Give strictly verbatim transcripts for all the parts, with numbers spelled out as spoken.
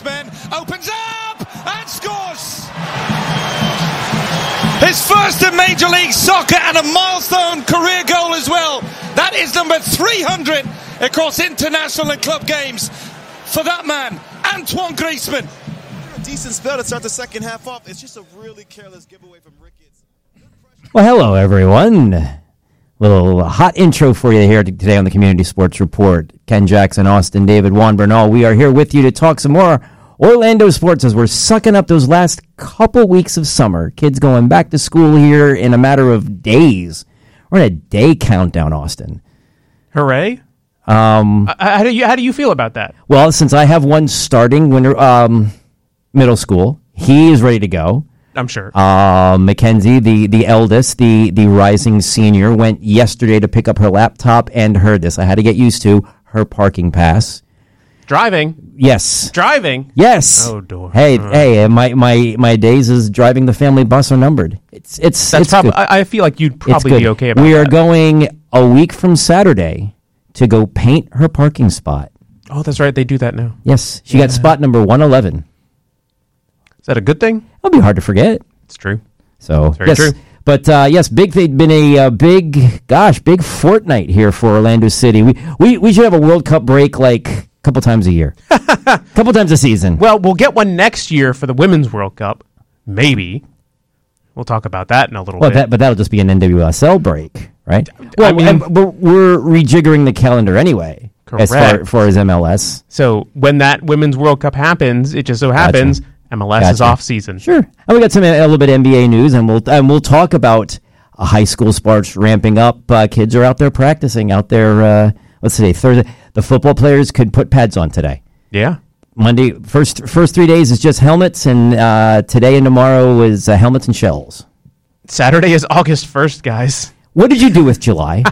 his men, opens up and scores! His first in Major League Soccer and a milestone career goal as well. That is number three hundred across international and club games for that man, Antoine Griezmann. A decent spell to start the second half off. It's just a really careless giveaway from Ricketts. Well, hello, everyone. Little hot intro for you here today on the Community Sports Report. Ken Jackson, Austin, David, Juan Bernal. We are here with you to talk some more Orlando sports as we're sucking up those last couple weeks of summer. Kids going back to school here in a matter of days. We're in a day countdown, Austin. Hooray! Um, uh, how do you how do you feel about that? Well, since I have one starting winter um, middle school, he is ready to go. I'm sure. Uh, Mackenzie, the, the eldest, the, the rising senior, went yesterday to pick up her laptop and heard this. I had to get used to her parking pass. Driving? Yes. Driving? Yes. Oh, door. Hey, uh. hey, my, my, my days as driving the family bus are numbered. It's it's That's it's probably. good. I, I feel like you'd probably be okay about We are that. going a week from Saturday to go paint her parking spot. Oh, that's right. They do that now. Yes. She Yeah. got spot number one eleven. Is that a good thing? It'll be hard to forget. It's true. So, It's very yes. true. But, uh, yes, big they've been a uh, big, gosh, big fortnight here for Orlando City. We, we, we should have a World Cup break like a couple times a year. A couple times a season. Well, we'll get one next year for the Women's World Cup. Maybe. We'll talk about that in a little Well, bit. that, but that'll just be an N W S L break, right? Well, I mean- and we're, we're rejiggering the calendar anyway. As far, Correct. far as M L S. So when that Women's World Cup happens, it just so happens M L S is Gotcha. off season. Sure. And we got some a little bit N B A news, and we'll and we'll talk about uh, high school sports ramping up. Uh, kids are out there practicing, out there. Uh, let's see, Thursday. The football players could put pads on today. Yeah. Monday, first first three days is just helmets, and uh, today and tomorrow is uh, helmets and shells. Saturday is August first, guys. What did you do with July?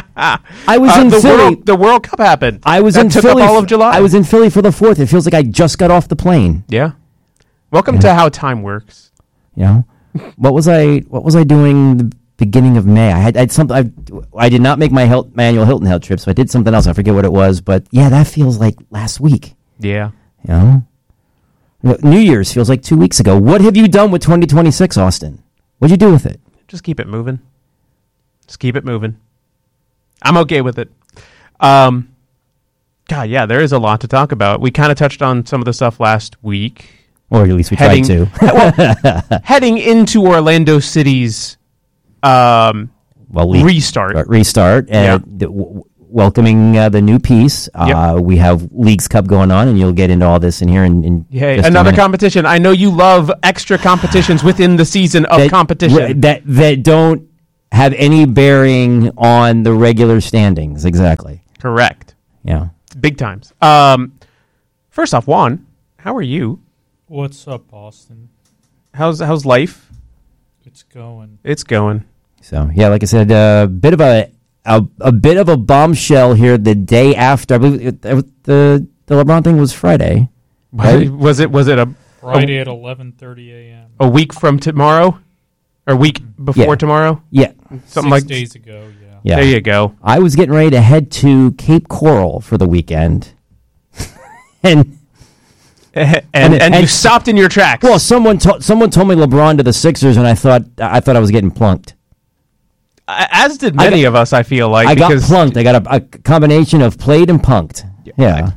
I was Uh, in the Philly. World, the World Cup happened. I was that in took Philly up all f- of July. I was in Philly for the fourth. It feels like I just got off the plane. Yeah. Welcome to how time works. You know, what was I? What was I doing the beginning of May? I had, I had something. I, I did not make my, Hil- my annual Hilton Head trip, so I did something else. I forget what it was, but yeah, that feels like last week. Yeah. You know, New Year's feels like two weeks ago. What have you done with twenty twenty-six, Austin? What'd you do with it? Just keep it moving. Just keep it moving. I'm okay with it. Um, God, yeah, there is a lot to talk about. We kind of touched on some of the stuff last week. Or at least we Heading- tried to. well, heading into Orlando City's um, well, we, restart. uh, restart, and the, w- welcoming uh, the new piece. Uh, We have Leagues Cup going on, and you'll get into all this in here. In, in Yay, just a another minute. competition. I know you love extra competitions within the season of that, competition. that that don't have any bearing on the regular standings. Exactly. Correct. Yeah. Big times. Um, first off, Juan, how are you? What's up, Austin? How's how's life? It's going. It's going. So yeah, like I said, a uh, bit of a, a a bit of a bombshell here. The day after, I believe it, it, the the LeBron thing was Friday. Right? Was it was it a Friday at eleven thirty a.m. a week from tomorrow, or a week before Yeah. tomorrow? Yeah. Something Six like days ago, yeah. Yeah. There you go. I was getting ready to head to Cape Coral for the weekend, and and, And- and, you and- stopped in your tracks. well, someone to, someone told me LeBron to the Sixers, and I thought I thought I was getting plunked. as did I many got- of us, I feel like. I got because plunked. I got a, a combination of played and punked. Yeah.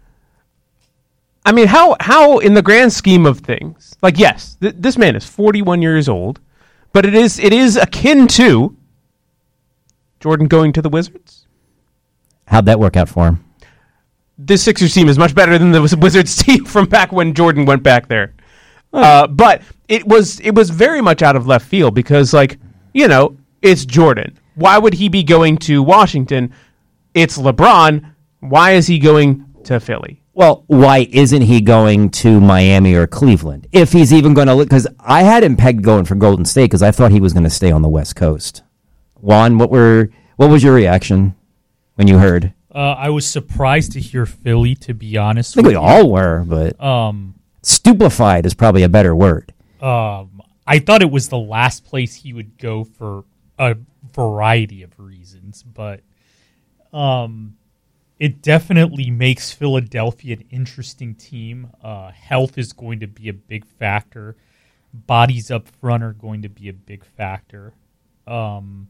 I mean, how how in the grand scheme of things, like yes, th- this man is forty-one years old, but it is it is akin to Jordan going to the Wizards. How'd that work out for him? This Sixers team is much better than the Wizards team from back when Jordan went back there. Uh, but it was it was very much out of left field because, like, you know, it's Jordan. Why would he be going to Washington? It's LeBron. Why is he going to Philly? Well, why isn't he going to Miami or Cleveland? If he's even going to look, because I had him pegged going for Golden State because I thought he was going to stay on the West Coast. Juan, what were what was your reaction when you heard? Uh, I was surprised to hear Philly, to be honest I think with we you. all were, but Um, stupefied is probably a better word. um, I thought it was the last place he would go for a variety of reasons, but um, it definitely makes Philadelphia an interesting team. Uh, health is going to be a big factor. Bodies up front are going to be a big factor. Um,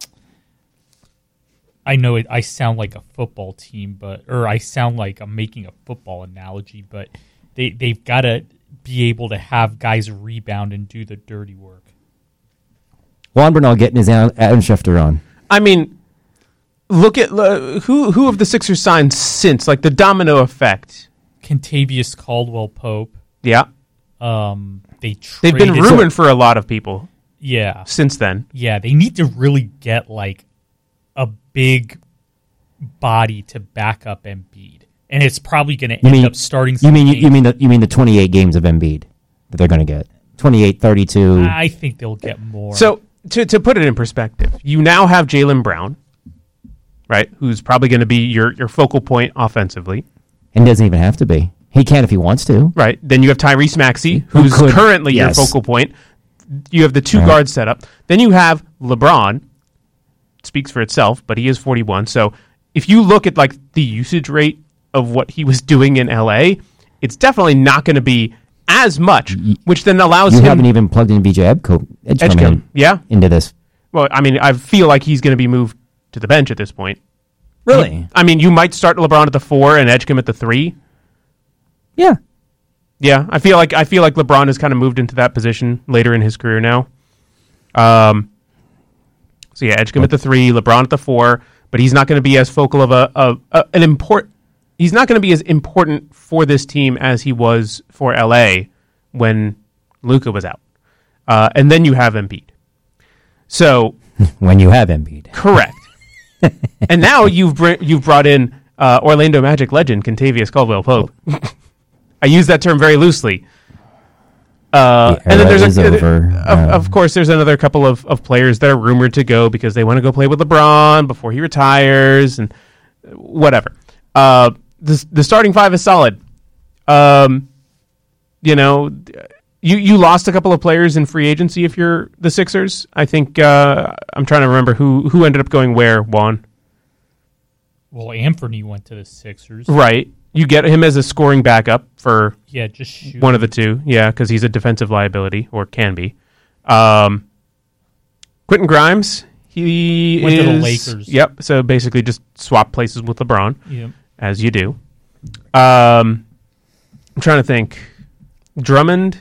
I know it, I sound like a football team, but or I sound like I'm making a football analogy, but they, they've got to be able to have guys rebound and do the dirty work. Juan Bernal getting his Adam Schefter on. I mean, look at uh, who who have the Sixers signed since, like the domino effect. Contavious Caldwell-Pope. Yeah. Um, they They've been traded- ruined for a lot of people Yeah. since then. Yeah, they need to really get like a big body to back up Embiid. And it's probably going to end mean- up starting You some mean you, games. you mean the you mean the twenty-eight games of Embiid that they're going to get? twenty-eight, thirty-two. I think they'll get more. So to to put it in perspective, you now have Jaylen Brown, right? Who's probably going to be your your focal point offensively, And doesn't even have to be. He can if he wants to. right? Then you have Tyrese Maxey, Who who's could- currently yes. your focal point. You have the two Right. guards set up. Then you have LeBron. Speaks for itself, but he is forty-one. So if you look at like the usage rate of what he was doing in L A, it's definitely not going to be as much, which then allows You him haven't even plugged in V J Edgecombe, Edgecombe Edgecombe. in- Yeah. into this. Well, I mean, I feel like he's going to be moved to the bench at this point. Really? I mean, you might start LeBron at the four and Edgecombe at the three. Yeah. Yeah, I feel like I feel like LeBron has kind of moved into that position later in his career now. Um. So yeah, Edgecombe at the three, LeBron at the four, but he's not going to be as focal of a, a, a an import. He's not going to be as important for this team as he was for L A when Luka was out. Uh, and then you have Embiid. So When you have Embiid. correct. And now you've br- you've brought in uh, Orlando Magic legend Contavious Caldwell-Pope. I use that term very loosely. Uh, The and then era there's is a, over. Of, Uh, of course, there's another couple of, of players that are rumored to go because they want to go play with LeBron before he retires and whatever. Uh, the the starting five is solid. Um, you know, you you lost a couple of players in free agency. If you're the Sixers, I think uh, I'm trying to remember who who ended up going where. Juan, well, Anthony went to the Sixers. right? You get him as a scoring backup for Yeah, just shoot. one of the two, yeah, because he's a defensive liability, or can be. Um, Quentin Grimes, he Went is... to the Lakers. Yep, so basically just swap places with LeBron, Yeah. as you do. Um, I'm trying to think. Drummond,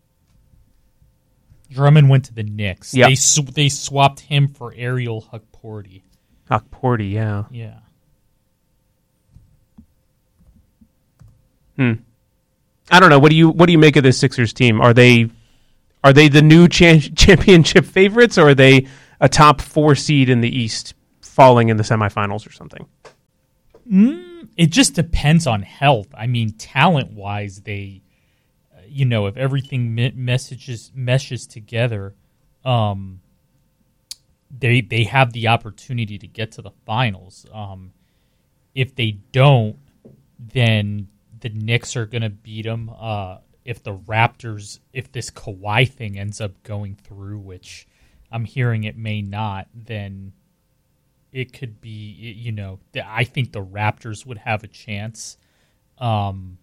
Drummond went to the Knicks. Yep. They sw- they swapped him for Ariel Hukporty. Hokporty, yeah. Yeah. Hmm. I don't know. What do you what do you make of this Sixers team? Are they are they the new cha- championship favorites, or are they a top four seed in the East, falling in the semifinals or something? Mm, it just depends on health. I mean, talent wise, they, uh, you know, if everything me- messages meshes together, um, they they have the opportunity to get to the finals. Um, if they don't, then the Knicks are going to beat them. Uh, if the Raptors, if this Kawhi thing ends up going through, which I'm hearing it may not, then it could be, you know, I think the Raptors would have a chance. Um,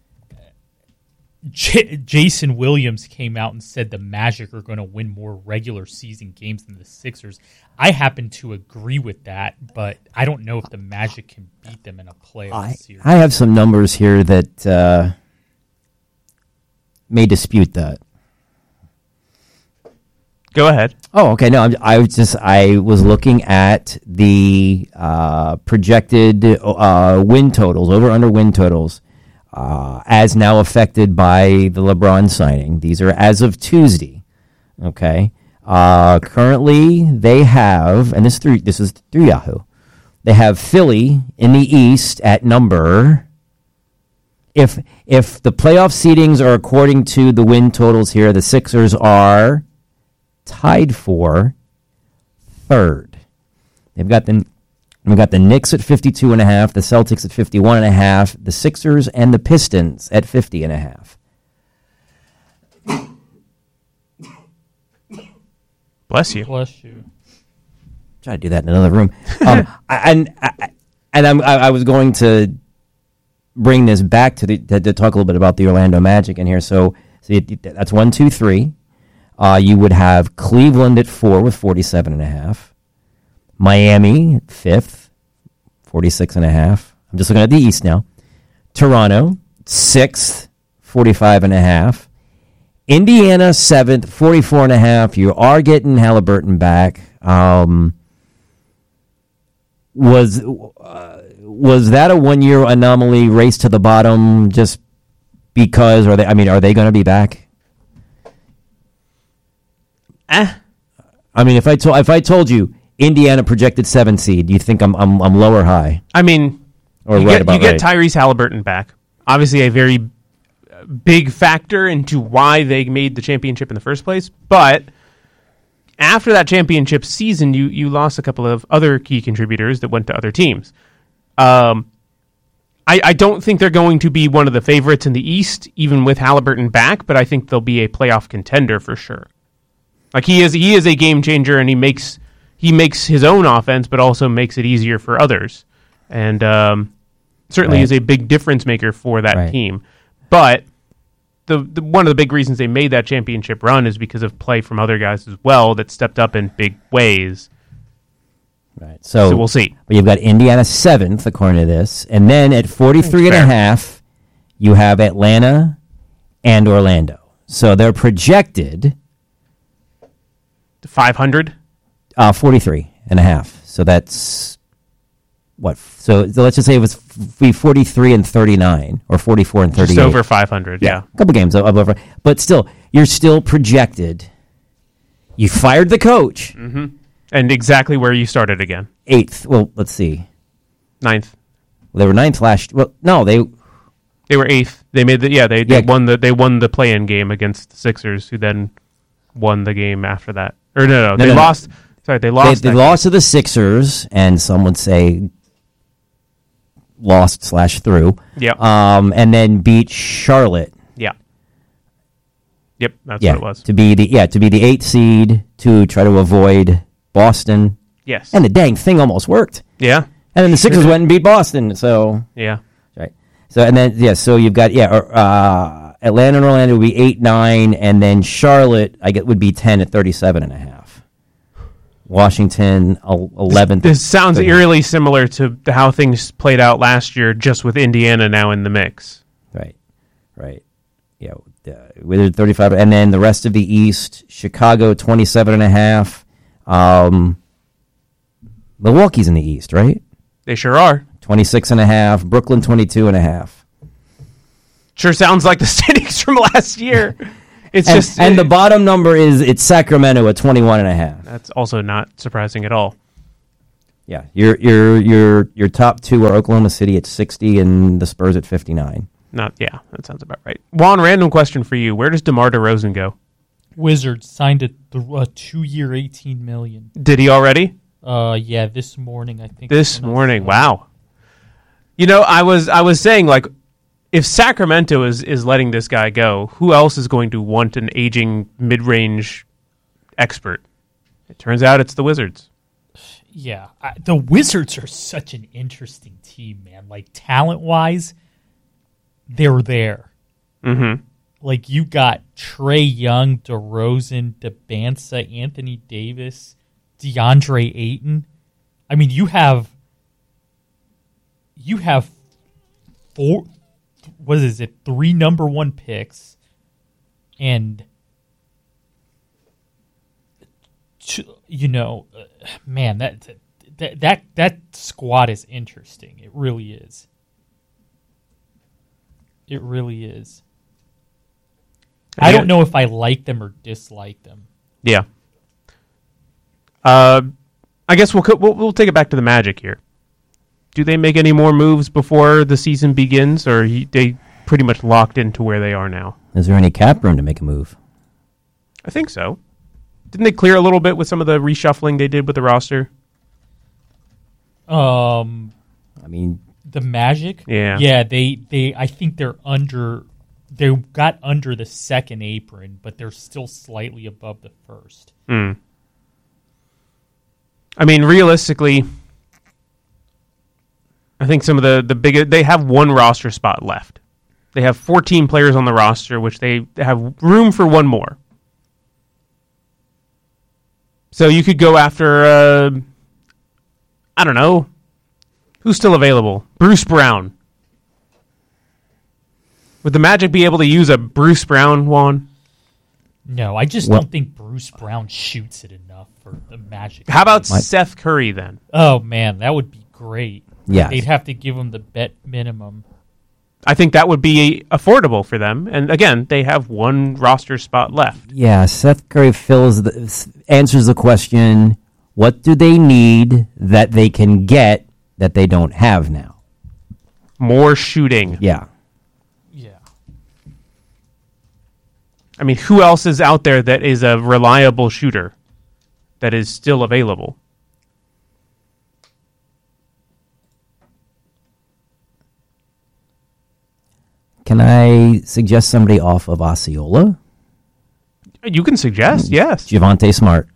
J- Jason Williams came out and said the Magic are going to win more regular season games than the Sixers. I happen to agree with that, but I don't know if the Magic can beat them in a playoff I, series. I have some numbers here that uh, may dispute that. Go ahead. Oh, okay. No, I'm, I was just I was looking at the uh, projected uh, win totals, over under win totals, uh, as now affected by the LeBron signing. These are as of Tuesday. Okay. Uh, currently, they have, and this through this is through Yahoo. They have Philly in the East at number. If if the playoff seedings are according to the win totals here, the Sixers are tied for third. They've got the we've got the Knicks at fifty-two and a half, the Celtics at fifty-one and a half, the Sixers and the Pistons at fifty and a half. Bless you. Bless you. Try to do that in another room. Um, I- and I, and I'm, I, I was going to bring this back to, the, to to talk a little bit about the Orlando Magic in here. So, so you, that's one, two, three. Uh, you would have Cleveland at four with forty-seven and a half. Miami at fifth, forty-six and a half. I'm just looking at the East now. Toronto, sixth, forty-five and a half. Indiana, seventh, forty-four and a half. You are getting Halliburton back. Um, was uh, was that a one-year anomaly, race to the bottom, just because? Are they? I mean, are they going to be back? Eh. I mean, if I told if I told you Indiana projected seven seed, do you think I'm I'm, I'm low or high? I mean, or you right get, about you get right? Tyrese Halliburton back. Obviously, a very big factor into why they made the championship in the first place. But after that championship season, you you lost a couple of other key contributors that went to other teams. Um, I, I don't think they're going to be one of the favorites in the East, even with Halliburton back. But I think they'll be a playoff contender for sure. Like he is, he is a game changer, and he makes he makes his own offense, but also makes it easier for others, and um, certainly Right. is a big difference maker for that Right. team. But the, the one of the big reasons they made that championship run is because of play from other guys as well that stepped up in big ways. Right. So, So we'll see. But you've got Indiana seventh, according to this. And then at forty-three and a Fair. half, you have Atlanta and Orlando. So they're projected five hundred. uh, forty-three and a half. So that's what? So, so let's just say it was f- be forty-three and thirty-nine or forty-four and thirty-eight. Just over five hundred, yeah. A couple games up over. But still, you're still projected. You fired the coach. Mm-hmm. And exactly where you started again. Eighth. Well, let's see. Ninth. Well, they were ninth last. Well, no, they. They were eighth. They made the yeah. They, they Yeah. won the they won the play-in game against the Sixers, who then won the game after that. Or no, no, No, they no, no. lost. Sorry, they They, lost. they that lost to the Sixers, and some would say lost slash through. game. Yep. Um, and then beat Charlotte. yeah. Yep. That's Yeah, what it was. to be the yeah to be the eighth seed to try to avoid Boston, Yes. and the dang thing almost worked. yeah. And then the Sixers went and beat Boston. So Yeah. right. So and then yeah, so you've got yeah, uh, Atlanta and Orlando would be eight, nine, and then Charlotte I get would be ten at thirty-seven and a half. Washington eleventh. This sounds eerily similar to how things played out last year, just with Indiana now in the mix. Right, right. Yeah, uh, Wizards thirty-five, and then the rest of the East: Chicago twenty-seven and a half. Um, Milwaukee's in the East, right? They sure are. twenty-six and a half. Brooklyn twenty-two and a half. Sure sounds like the standings from last year. It's And, just and the bottom number is it's Sacramento at twenty-one and a half. that's also not surprising at all. Yeah, your your your your top two are Oklahoma City at sixty and the Spurs at fifty-nine. Not yeah, that sounds about right. Juan, random question for you: where does DeMar DeRozan go? Wizards signed a, th- a two-year, eighteen million. Did he already? Uh, yeah, this morning I think. This when I morning, saw- wow. You know, I was I was saying like, if Sacramento is is letting this guy go, who else is going to want an aging mid-range expert? It turns out it's the Wizards. Yeah, I, the Wizards are such an interesting team, man. Like talent-wise, they're there. Mm-hmm. Like you got Trey Young, DeRozan, DeBansa, Anthony Davis, DeAndre Ayton. I mean, you have you have four. What is it? Three number one picks, and two, you know, uh, man, that that that that squad is interesting. It really is. It really is. I don't know if I like them or dislike them. Yeah. Uh, I guess we'll, co- we'll we'll take it back to the Magic here. Do they make any more moves before the season begins, or are he, they pretty much locked into where they are now? Is there any cap room to make a move? I think so. Didn't they clear a little bit with some of the reshuffling they did with the roster? Um, I mean, the Magic, Yeah. yeah. They they I think they're under. They got under the second apron, but they're still slightly above the first. Hmm. I mean, realistically, I think some of the, the biggest... They have one roster spot left. They have fourteen players on the roster, which they have room for one more. So you could go after... Uh, I don't know. Who's still available? Bruce Brown. Would the Magic be able to use a Bruce Brown, Juan? No, I just Well- don't think Bruce Brown shoots it enough for the Magic. How about My- Seth Curry, then? Oh, man, that would be great. Yes. They'd have to give him the bet minimum. I think that would be affordable for them. And again, they have one roster spot left. Yeah, Seth Curry fills the, answers the question, what do they need that they can get that they don't have now? More shooting. Yeah. Yeah. I mean, who else is out there that is a reliable shooter that is still available? Can I suggest somebody off of Osceola? You can suggest, yes. Javonte Smart.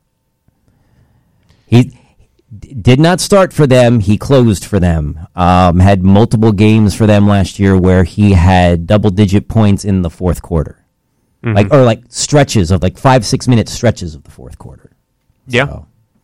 He d- did not start for them. He closed for them. Um, had multiple games for them last year where he had double-digit points in the fourth quarter, like or like stretches of like five, six-minute stretches of the fourth quarter. Yeah. So,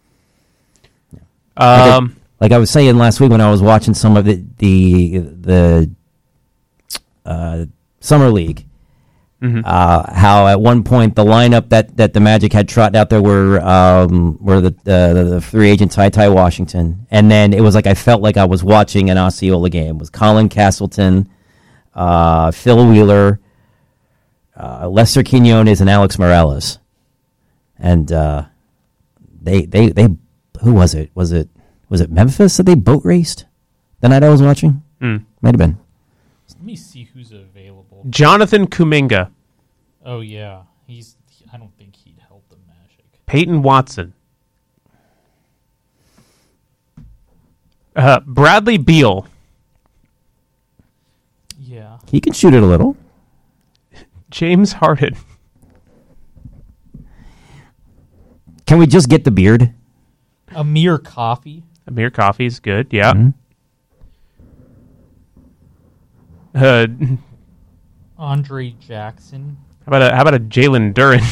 Um, like I was saying last week when I was watching some of the the the uh, summer league. Uh, how at one point the lineup that, that the Magic had trotted out there were um, were the, uh, the free agent Ty Ty Washington, and then it was like I felt like I was watching an Osceola game. It was Colin Castleton, uh, Phil Wheeler, uh, Lester Quinones, and Alex Morales, and uh, they they they who was it? Was it was it Memphis that they boat raced the night I was watching? Mm. Might have been. Let me see who's available. Jonathan Kuminga, Oh, yeah. He's. I don't think he'd help the Magic. Peyton Watson, uh, Bradley Beal, Yeah. He can shoot it a little. James Harden. Can we just get the beard? Amir Coffey. Amir Coffey's good, yeah. Mm-hmm. Uh, Andre Jackson. how about a how about a Jalen Duren?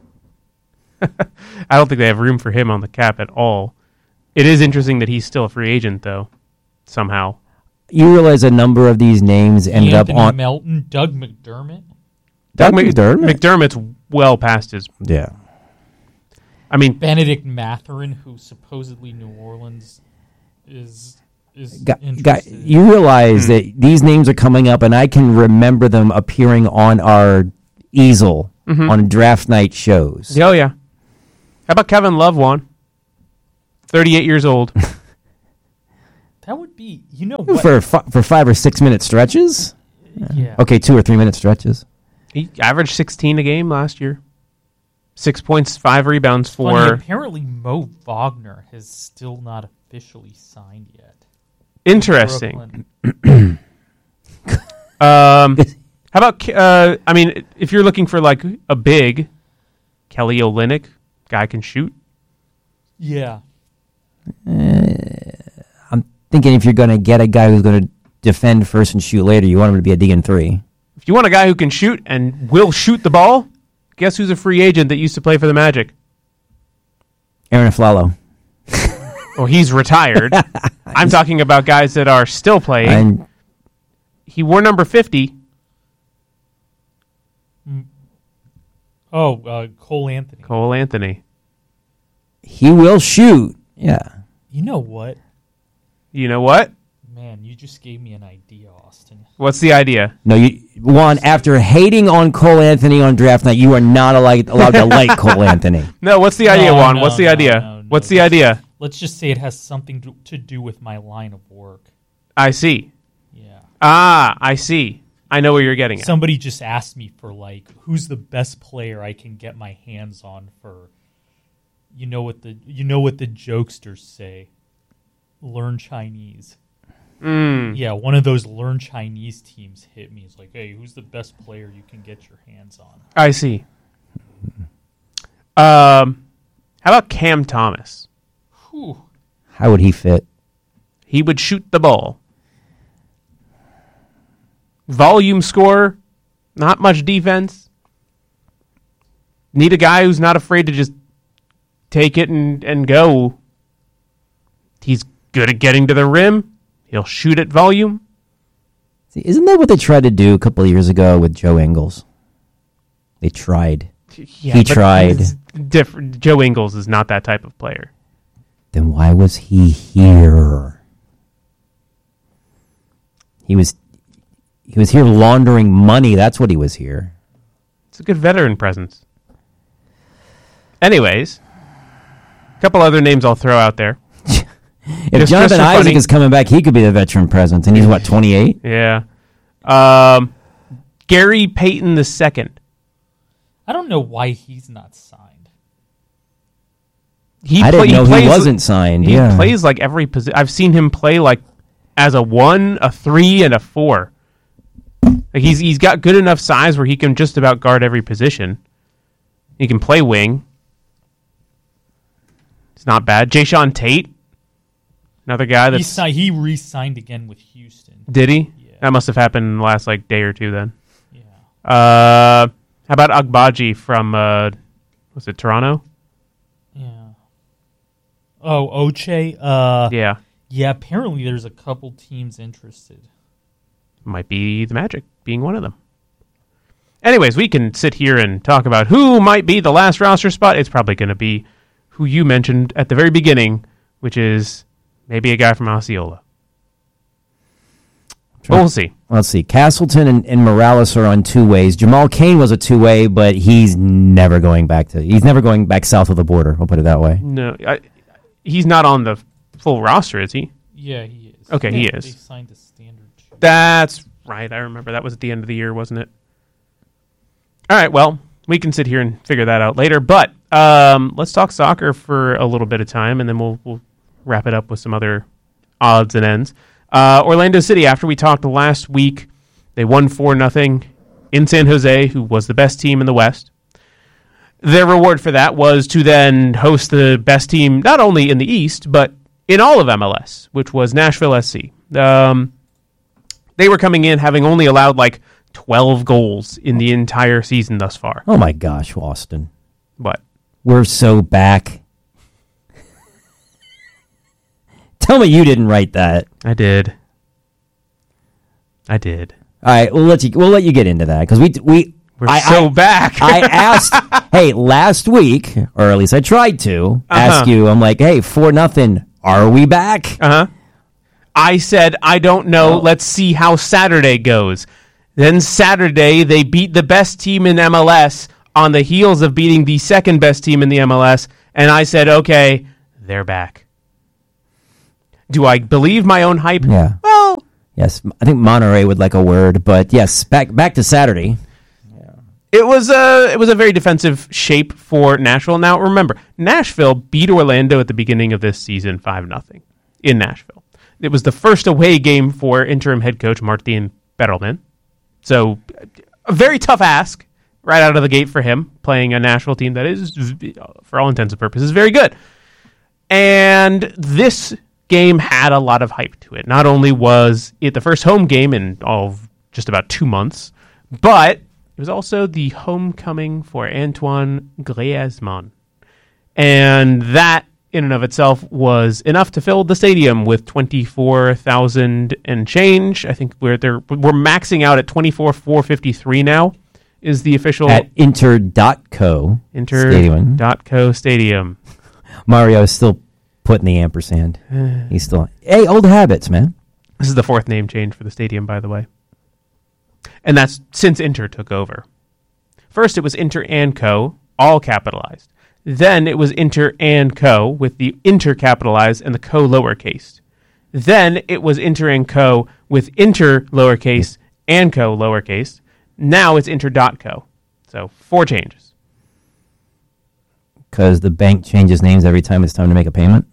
I don't think they have room for him on the cap at all. It is interesting that he's still a free agent, though. Somehow, You realize a number of these names ended Anthony up on Melton. Doug McDermott. Doug Mc- McDermott. McDermott's well past his. Yeah, I mean, Benedict Mathurin, who supposedly New Orleans is is Guy, guy, interested in. you realize that these names are coming up, and I can remember them appearing on our easel on draft night shows. oh yeah. How about Kevin Love, Juan? thirty-eight years old. That would be, you know what? For fi- for five or six minute stretches. yeah. Okay, two or three minute stretches. He averaged sixteen a game last year. Six points, five rebounds for. Funny, apparently Mo Wagner has still not officially signed yet. Interesting. Brooklyn. Um, how about? Ke- Uh, I mean, if you're looking for like a big, Kelly Olynyk, guy can shoot. Yeah. Thinking if you're going to get a guy who's going to defend first and shoot later, you want him to be a D and three. If you want a guy who can shoot and will shoot the ball, guess who's a free agent that used to play for the Magic? Aaron Aflalo. Well, he's retired. I'm talking about guys that are still playing. And He wore number fifty. Oh, uh, Cole Anthony. Cole Anthony. he will shoot. Yeah. You know what? You know what? Man, you just gave me an idea, Austin. What's the idea? No, you Juan, after hating on Cole Anthony on draft night, you are not allowed, allowed to like Cole Anthony. No, what's the idea, No, Juan? no, What's the no, idea? no, no. What's the idea? Let's just say it has something to, to do with my line of work. I see. Yeah. Ah, I see. I know where you're getting at. Somebody just asked me for, like, who's the best player I can get my hands on for, you know what the you know what the jokesters say, learn Chinese. Mm. Yeah, one of those learn Chinese teams hit me. It's like, hey, who's the best player you can get your hands on? I see. Um, how about Cam Thomas? Whew. How would he fit? He would shoot the ball. Volume scorer, not much defense. Need a guy who's not afraid to just take it and, and go. He's good at getting to the rim. He'll shoot at volume. See, isn't that what they tried to do a couple of years ago with Joe Ingles? They tried. Yeah, he but tried. it's different. Joe Ingles is not that type of player. Then why was he here? He was he was here laundering money. That's what he was here. It's a good veteran presence. Anyways, a couple other names I'll throw out there. If Just- Jonathan just for Isaac funny- is coming back, he could be the veteran presence, and he's what, twenty-eight? Yeah. Um, Gary Payton the second. I don't know why he's not signed. He I play- didn't know plays, he wasn't signed. He yeah. plays like every position. I've seen him play like as a one, a three, and a four. Like he's he's got good enough size where he can just about guard every position. He can play wing. It's not bad. Jayshawn Tate, another guy He, that's si- he re-signed again with Houston. did he? Yeah. That must have happened in the last like day or two then. Yeah. Uh, how about Agbaji from uh, was it Toronto? Yeah. Oh, Oche. Uh, Yeah, yeah. Apparently, there's a couple teams interested. might be the Magic being one of them. Anyways, we can sit here and talk about who might be the last roster spot. It's probably going to be who you mentioned at the very beginning, which is maybe a guy from Osceola. But we'll see. Let's see. Castleton and, and Morales are on two ways. Jamal Cain was a two way, but he's never going back to. He's never going back south of the border. We'll put it that way. No, I, he's not on the full roster, is he? Yeah, he is. Okay, he Yeah, is. They signed a standard. That's right. I remember that was at the end of the year, wasn't it? All right. Well, we can sit here and figure that out later. But um, let's talk soccer for a little bit of time, and then we'll we'll wrap it up with some other odds and ends. Uh, Orlando City. After we talked last week, they won four nothing in San Jose, who was the best team in the West. Their reward for that was to then host the best team not only in the East but in all of M L S, which was Nashville S C. Um, They were coming in having only allowed like twelve goals in the entire season thus far. Oh my gosh, Austin. What? We're so back. Tell me you didn't write that. I did. I did. All right, we'll let you. We'll let you get into that because we we. We're I, so I, back. I asked, hey, last week, or at least I tried to ask Uh-huh. you. I'm like, hey, four nothing. Are we back? Uh-huh. I said, I don't know. Let's see how Saturday goes. Then Saturday, they beat the best team in M L S on the heels of beating the second best team in the M L S. And I said, okay, they're back. Do I believe my own hype? Yeah. Well, Yes, I think Monterey would like a word, but yes, back back to Saturday. It was a it was a very defensive shape for Nashville. Now remember, Nashville beat Orlando at the beginning of this season five nothing in Nashville. It was the first away game for interim head coach Martin Bertelmann. So a very tough ask right out of the gate for him, playing a Nashville team that is, for all intents and purposes, very good. And this game had a lot of hype to it. Not only was it the first home game in all of just about two months, but it was also the homecoming for Antoine Griezmann. And that, in and of itself, was enough to fill the stadium with twenty-four thousand and change. I think we're there, we're maxing out at twenty-four thousand four hundred fifty-three now, is the official At Inter dot co Inter Stadium. dot co stadium. Mario is still putting the ampersand. He's still, hey, old habits, man. This is the fourth name change for the stadium, by the way. And that's since Inter took over. First, it was Inter and Co., all capitalized. Then it was Inter and Co., with the Inter capitalized and the Co lowercase. Then it was Inter and Co., with Inter lowercase and Co lowercase. Now it's Inter dot co. So four changes. Because the bank changes names every time it's time to make a payment.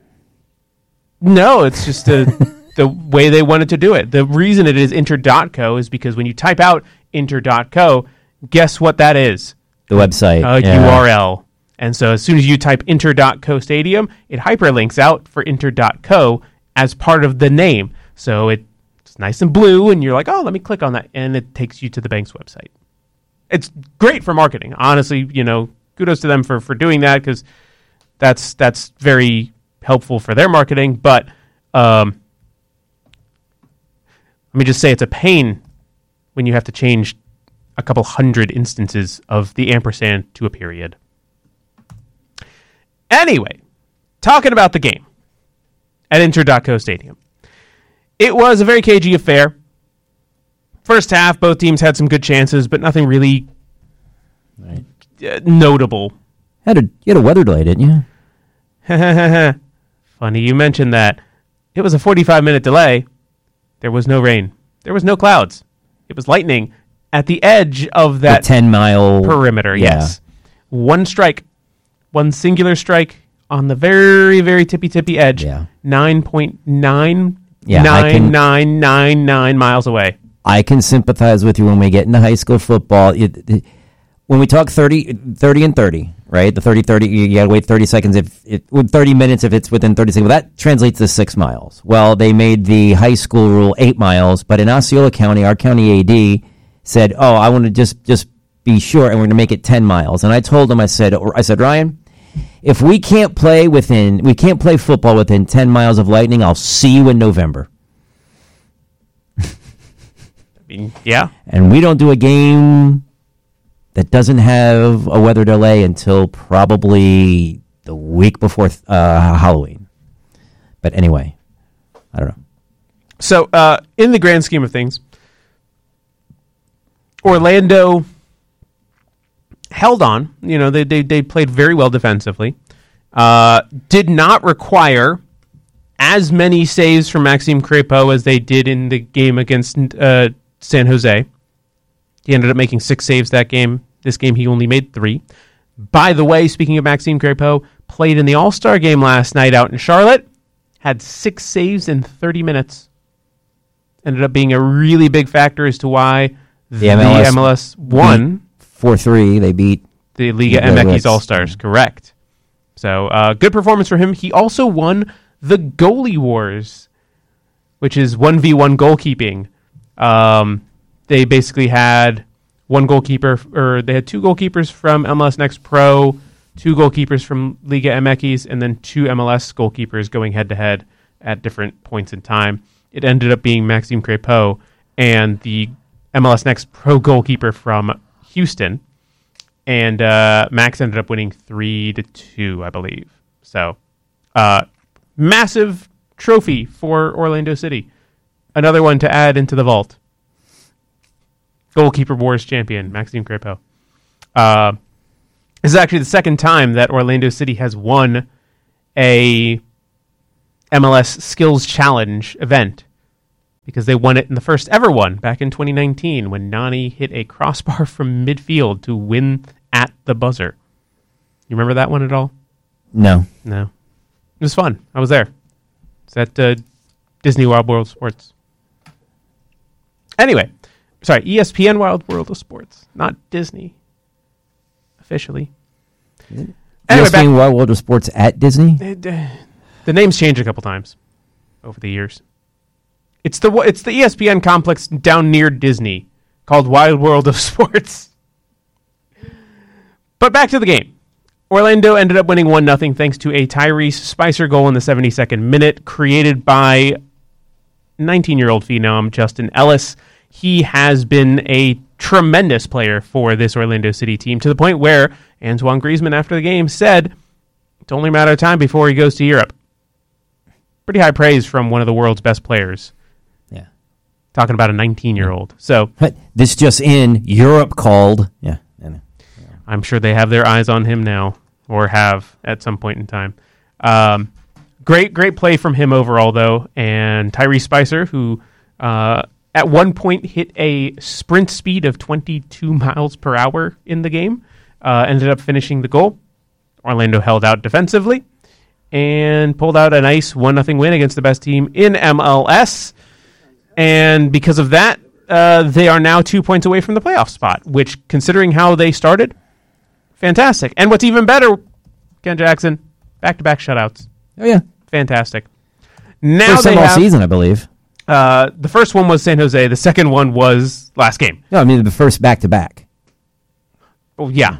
No, it's just a, the way they wanted to do it. The reason it is Inter dot co is because when you type out Inter dot co, guess what that is? The website. A yeah. U R L. And so as soon as you type Inter dot co stadium, it hyperlinks out for Inter dot co as part of the name. So it's nice and blue, and you're like, oh, let me click on that, and it takes you to the bank's website. It's great for marketing. Honestly, you know, kudos to them for, for doing that, because that's that's very helpful for their marketing. But um, let me just say it's a pain when you have to change a couple hundred instances of the ampersand to a period. Anyway, talking about the game at Inter dot co Stadium. It was a very cagey affair. First half, both teams had some good chances, but nothing really right. uh, notable. Had a, you had a weather delay, didn't you? Funny you mentioned that. It was a forty-five minute delay. There was no rain. There was no clouds. It was lightning at the edge of that the ten mile perimeter. Yeah. Yes. One strike. One singular strike on the very, very tippy-tippy edge. Yeah. nine point nine yeah, nine nine nine nine miles away. I can sympathize with you when we get into high school football. It, it, when we talk thirty, thirty and thirty, right? The thirty thirty, you got to wait thirty seconds. If it, with thirty minutes, if it's within thirty seconds, well, that translates to six miles. Well, they made the high school rule eight miles, but in Osceola County, our county A D said, "Oh, I want to just just be sure, and we're going to make it ten miles." And I told him, I said, I said, Ryan, if we can't play within, we can't play football within ten miles of lightning, I'll see you in November. I mean, yeah. And we don't do a game that doesn't have a weather delay until probably the week before uh, Halloween. But anyway, I don't know. So, uh, in the grand scheme of things, Orlando held on. You know, they they, they played very well defensively. Uh, did not require as many saves from Maxime Crépeau as they did in the game against uh, San Jose. He ended up making six saves that game. This game, he only made three. By the way, speaking of Maxime Crépeau, played in the All-Star game last night out in Charlotte. Had six saves in thirty minutes. Ended up being a really big factor as to why the, the M L S, M L S won. four three, they beat the Liga M X All-Stars, correct. So, uh, good performance for him. He also won the Goalie Wars, which is one v one goalkeeping. Um, they basically had one goalkeeper, or they had two goalkeepers from M L S Next Pro, two goalkeepers from Liga M X, and then two M L S goalkeepers going head-to-head at different points in time. It ended up being Maxime Crépeau and the M L S Next Pro goalkeeper from Houston, and uh, Max ended up winning three to two, I believe. So, uh, massive trophy for Orlando City. Another one to add into the vault. Goalkeeper Wars champion, Maxime Crépeau. Uh, this is actually the second time that Orlando City has won a M L S Skills Challenge event, because they won it in the first ever one back in twenty nineteen when Nani hit a crossbar from midfield to win at the buzzer. You remember that one at all? No. No. It was fun. I was there. It's at uh, Disney Wild World of Sports. Anyway, sorry, E S P N Wild World of Sports, not Disney. Officially. Anyway, Anyway, E S P N Wild World of Sports at Disney? It, uh, the name's changed a couple times over the years. It's the it's the E S P N complex down near Disney called Wild World of Sports. But back to the game. Orlando ended up winning one nothing thanks to a Tyrese Spicer goal in the seventy-second minute created by nineteen-year-old phenom Justin Ellis. He has been a tremendous player for this Orlando City team, to the point where Antoine Griezmann, after the game, said it's only a matter of time before he goes to Europe. Pretty high praise from one of the world's best players. Yeah. Talking about a nineteen-year-old. So But this just in, Europe called. Yeah. yeah. I'm sure they have their eyes on him now, or have at some point in time. Um, great, great play from him overall, though. And Tyrese Spicer, who uh, at one point hit a sprint speed of twenty-two miles per hour in the game, uh, ended up finishing the goal. Orlando held out defensively and pulled out a nice one nothing win against the best team in M L S. And because of that, uh, they are now two points away from the playoff spot, which, considering how they started, fantastic. And what's even better, Ken Jackson, back-to-back shutouts. Oh, yeah. Fantastic. Now First they time all have, season, I believe. Uh, the first one was San Jose. The second one was last game. No, I mean the first back-to-back. Oh, yeah.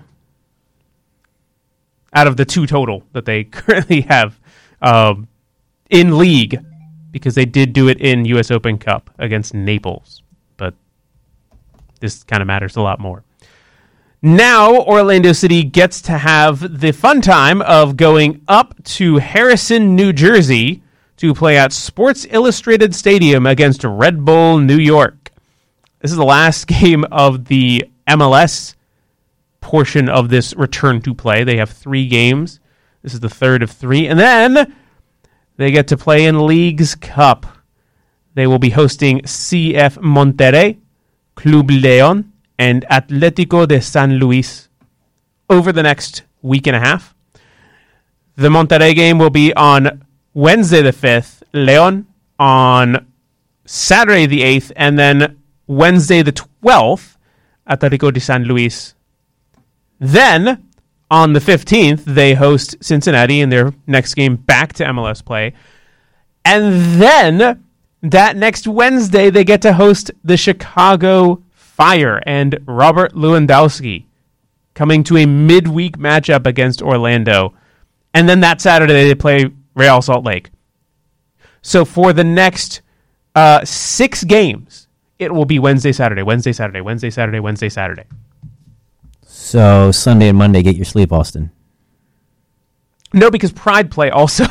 Out of the two total that they currently have um, in league, because they did do it in U S Open Cup against Naples. But this kind of matters a lot more. Now, Orlando City gets to have the fun time of going up to Harrison, New Jersey, to play at Sports Illustrated Stadium against Red Bull New York. This is the last game of the M L S portion of this return to play. They have three games. This is the third of three. And then they get to play in Leagues Cup. They will be hosting C F Monterrey, Club León, and Atlético de San Luis over the next week and a half. The Monterrey game will be on Wednesday the fifth, León on Saturday the eighth, and then Wednesday the twelfth, Atlético de San Luis. Then, on the fifteenth, they host Cincinnati in their next game back to M L S play. And then, that next Wednesday, they get to host the Chicago Fire and Robert Lewandowski coming to a midweek matchup against Orlando. And then that Saturday, they play Real Salt Lake. So for the next uh, six games, it will be Wednesday, Saturday, Wednesday, Saturday, Wednesday, Saturday, Wednesday, Saturday. So Sunday and Monday, get your sleep, Austin. No, because Pride play also.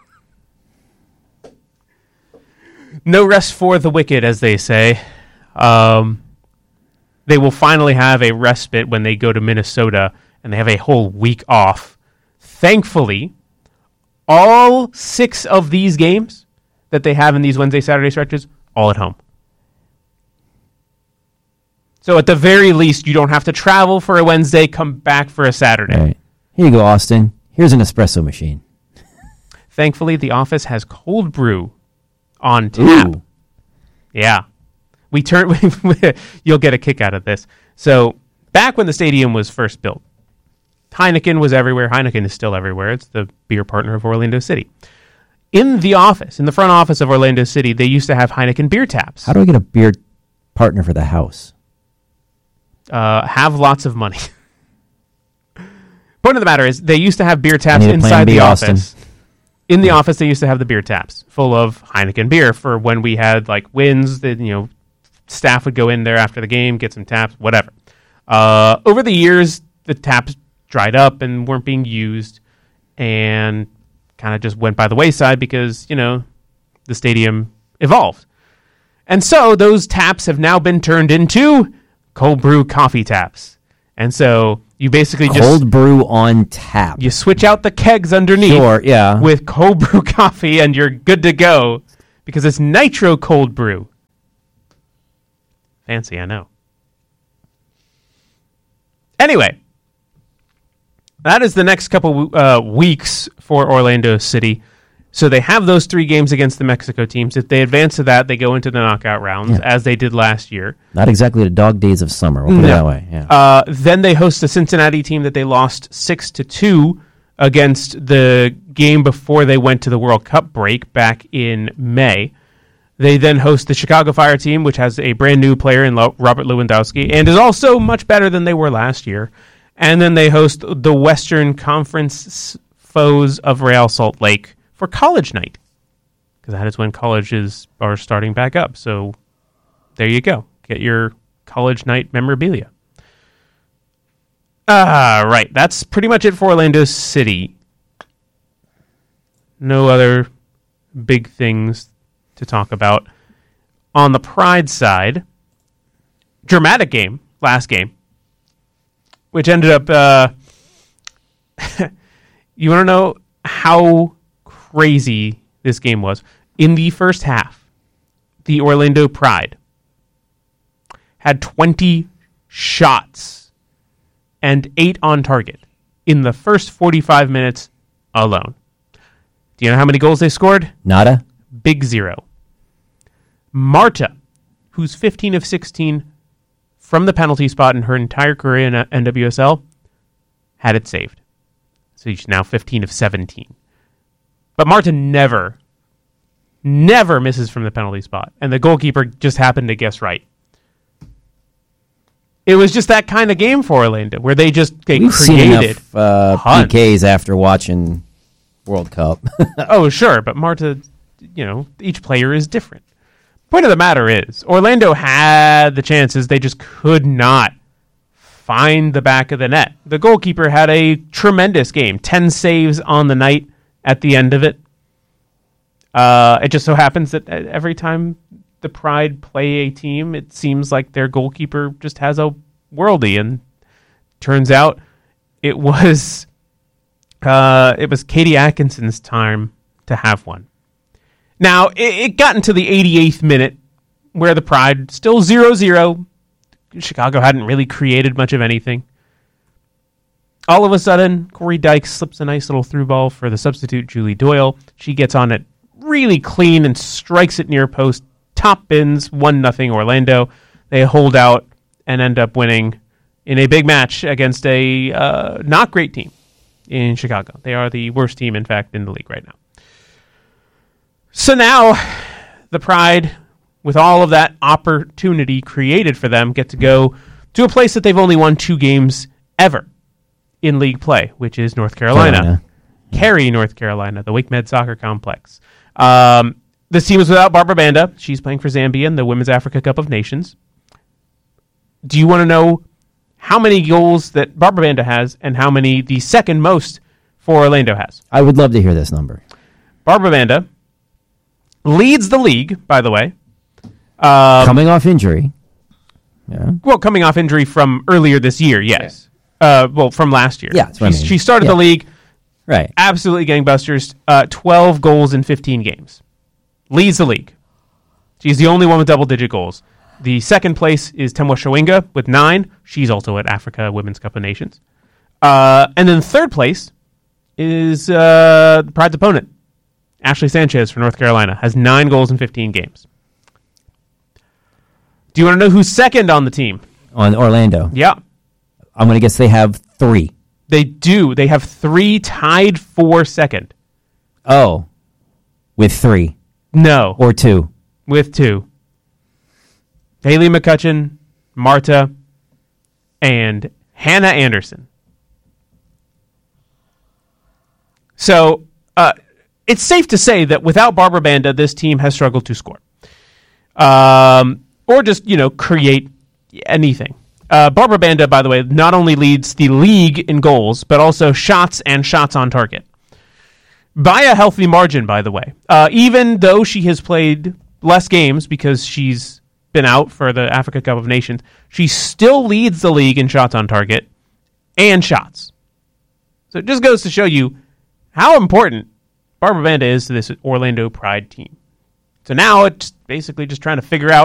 No rest for the wicked, as they say. Um, they will finally have a respite when they go to Minnesota, and they have a whole week off. Thankfully, all six of these games that they have in these Wednesday, Saturday stretches, all at home. So at the very least, you don't have to travel for a Wednesday, come back for a Saturday. All right. Here you go, Austin. Here's an espresso machine. Thankfully, the office has cold brew on tap. Ooh. Yeah. We turn. You'll get a kick out of this. So back when the stadium was first built, Heineken was everywhere. Heineken is still everywhere. It's the beer partner of Orlando City. In the office, in the front office of Orlando City, they used to have Heineken beer taps. How do I get a beer partner for the house? Uh, have lots of money. Point of the matter is, they used to have beer taps I need a plan inside B, the Austin. office. In the office, they used to have the beer taps full of Heineken beer for when we had like wins. That, you know, staff would go in there after the game, get some taps, whatever. Uh, over the years, the taps dried up and weren't being used, and kind of just went by the wayside because, you know, the stadium evolved. And so those taps have now been turned into cold brew coffee taps. And so you basically just Cold brew on tap. you switch out the kegs underneath Sure, yeah. with cold brew coffee, and you're good to go because it's nitro cold brew. Fancy, I know. Anyway, that is the next couple uh, weeks for Orlando City. So they have those three games against the Mexico teams. If they advance to that, they go into the knockout rounds, Yeah. as they did last year. Not exactly the dog days of summer. We'll put it No. that way. Yeah. Uh, then they host the Cincinnati team that they lost six to two against the game before they went to the World Cup break back in May. They then host the Chicago Fire team, which has a brand new player in Lo- Robert Lewandowski and is also much better than they were last year. And then they host the Western Conference foes of Real Salt Lake for college night, because that is when colleges are starting back up. So there you go. Get your college night memorabilia. Ah, right. That's pretty much it for Orlando City. No other big things to talk about. On the Pride side, dramatic game, last game, which ended up, uh, you want to know how crazy this game was? In the first half, the Orlando Pride had twenty shots and eight on target in the first forty-five minutes alone. Do you know how many goals they scored? Nada? Big zero. Marta, who's fifteen of sixteen from the penalty spot in her entire career in N W S L, had it saved. So she's now fifteen of seventeen. But Marta never never misses from the penalty spot, and the goalkeeper just happened to guess right. It was just that kind of game for Orlando, where they just they We've seen created enough uh, tons. P Ks after watching World Cup. Oh, sure, but Marta, you know, each player is different. Point of the matter is, Orlando had the chances, they just could not find the back of the net. The goalkeeper had a tremendous game, ten saves on the night at the end of it. Uh, it just so happens that every time the Pride play a team, it seems like their goalkeeper just has a worldie, and turns out it was uh, it was Katie Atkinson's time to have one. Now, it, it got into the eighty-eighth minute where the Pride still zero zero. Chicago hadn't really created much of anything. All of a sudden, Corey Dykes slips a nice little through ball for the substitute, Julie Doyle. She gets on it really clean and strikes it near post. Top bins, one nothing Orlando. They hold out and end up winning in a big match against a uh, not great team in Chicago. They are the worst team, in fact, in the league right now. So now, the Pride, with all of that opportunity created for them, get to go to a place that they've only won two games ever in league play, which is North Carolina. Carolina. Cary, North Carolina, the Wake Med Soccer Complex. Um... This team is without Barbara Banda. She's playing for Zambia in the Women's Africa Cup of Nations. Do you want to know how many goals that Barbara Banda has and how many the second most for Orlando has? I would love to hear this number. Barbara Banda leads the league, by the way. Um, Coming off injury. Yeah. Well, coming off injury from earlier this year, yes. Uh, well, from last year. Yeah, that's what I She's, mean. She started Yeah. the league Right. absolutely gangbusters. Uh, twelve goals in fifteen games. Leads the league. She's the only one with double-digit goals. The second place is Temwa Shawinga with nine. She's also at Africa Women's Cup of Nations. Uh, and then third place is uh, Pride's opponent, Ashley Sanchez from North Carolina, has nine goals in fifteen games. Do you want to know who's second on the team? On Orlando. Yeah. I'm going to guess they have three. They do. They have three tied for second. Oh. With three. No. Or two. With two. Haley McCutcheon, Marta, and Hannah Anderson. So, uh, it's safe to say that without Barbara Banda, this team has struggled to score. Um, or just, you know, create anything. Uh, Barbara Banda, by the way, not only leads the league in goals, but also shots and shots on target. By a healthy margin, by the way. Uh, even though she has played less games because she's been out for the Africa Cup of Nations, she still leads the league in shots on target and shots. So it just goes to show you how important Barbara Banda is to this Orlando Pride team. So now it's basically just trying to figure out